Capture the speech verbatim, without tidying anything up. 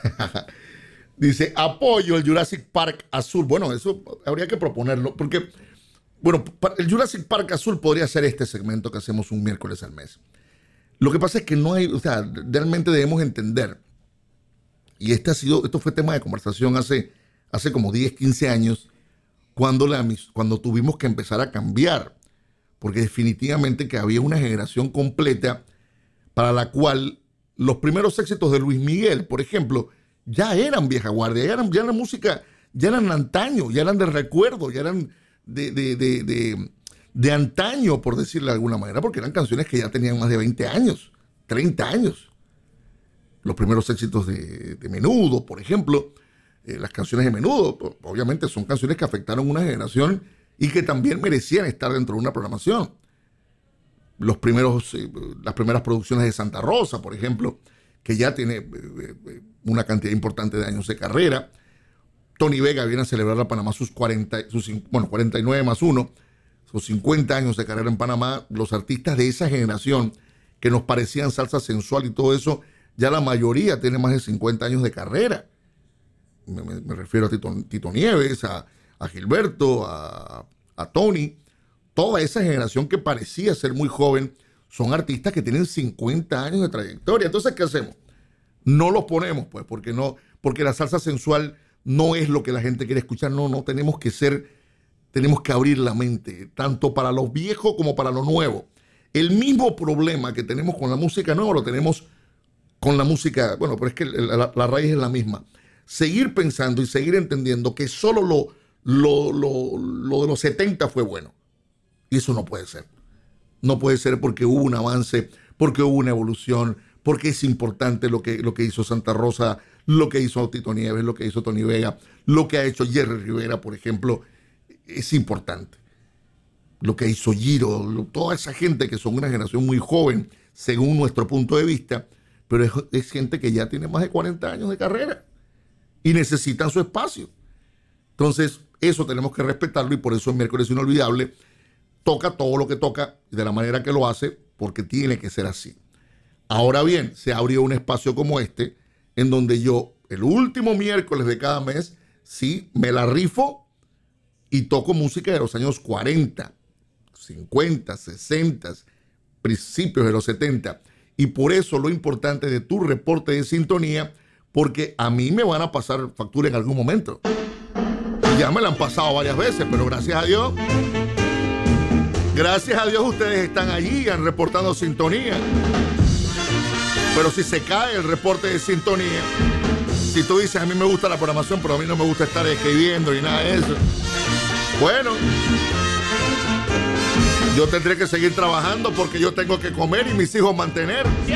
Dice, apoyo el Jurassic Park azul. Bueno, eso habría que proponerlo, porque, bueno, el Jurassic Park azul podría ser este segmento que hacemos un miércoles al mes. Lo que pasa es que no hay, o sea, realmente debemos entender, y este ha sido, esto fue tema de conversación hace, hace como diez, quince años, cuando, la, cuando tuvimos que empezar a cambiar, porque definitivamente que había una generación completa para la cual los primeros éxitos de Luis Miguel, por ejemplo, ya eran vieja guardia, ya eran, ya eran música, ya eran antaño, ya eran de recuerdo, ya eran de, de, de, de, de antaño, por decirlo de alguna manera, porque eran canciones que ya tenían más de veinte años, treinta años. Los primeros éxitos de, de Menudo, por ejemplo, eh, las canciones de Menudo, obviamente son canciones que afectaron una generación y que también merecían estar dentro de una programación. Los primeros, eh, las primeras producciones de Santa Rosa, por ejemplo, que ya tiene eh, una cantidad importante de años de carrera. Tony Vega viene a celebrar a Panamá sus, cuarenta, sus bueno, cuarenta y nueve más uno, sus cincuenta años de carrera en Panamá. Los artistas de esa generación que nos parecían salsa sensual y todo eso, ya la mayoría tiene más de cincuenta años de carrera. Me, me, me refiero a Tito, Tito Nieves, a, a Gilberto, a, a Tony. Toda esa generación que parecía ser muy joven son artistas que tienen cincuenta años de trayectoria. Entonces, ¿qué hacemos? No los ponemos, pues, porque no, porque la salsa sensual no es lo que la gente quiere escuchar. No, no, tenemos que ser, tenemos que abrir la mente, tanto para los viejos como para lo nuevo. El mismo problema que tenemos con la música nueva lo tenemos con la música, bueno, pero es que la, la raíz es la misma. Seguir pensando y seguir entendiendo que solo lo, lo, lo, lo de los setenta fue bueno. Y eso no puede ser. No puede ser porque hubo un avance, porque hubo una evolución, porque es importante lo que, lo que hizo Santa Rosa, lo que hizo Tito Nieves, lo que hizo Tony Vega, lo que ha hecho Jerry Rivera, por ejemplo, es importante. Lo que hizo Giro, lo, toda esa gente que son una generación muy joven, según nuestro punto de vista, pero es, es gente que ya tiene más de cuarenta años de carrera y necesitan su espacio. Entonces, eso tenemos que respetarlo y por eso el Miércoles Inolvidable toca todo lo que toca de la manera que lo hace, porque tiene que ser así. Ahora bien, se abrió un espacio como este, en donde yo, el último miércoles de cada mes, sí, me la rifo y toco música de los años cuarenta, cincuenta, sesenta, principios de los setenta. Y por eso lo importante de tu reporte de sintonía, porque a mí me van a pasar factura en algún momento. Y ya me la han pasado varias veces, pero gracias a Dios... Gracias a Dios ustedes están allí reportando sintonía. Pero si se cae el reporte de sintonía, si tú dices a mí me gusta la programación, pero a mí no me gusta estar escribiendo y nada de eso, bueno, yo tendré que seguir trabajando porque yo tengo que comer y mis hijos mantener.